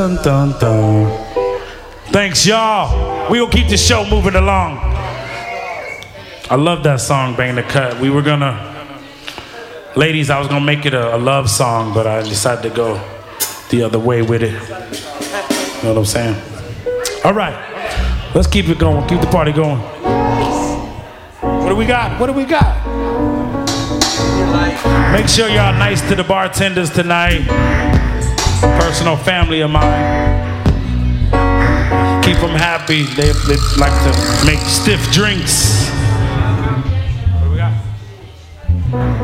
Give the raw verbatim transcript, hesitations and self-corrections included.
Dun, dun, dun. Thanks, y'all. We gonna keep the show moving along. I love that song, Bang the Cut. We were gonna, ladies, I was gonna make it a, a love song, but I decided to go the other way with it. You know what I'm saying? All right, let's keep it going. Keep the party going. What do we got? What do we got? Make sure y'all nice to the bartenders tonight. Personal family of mine. Keep them happy. They, they like to make stiff drinks.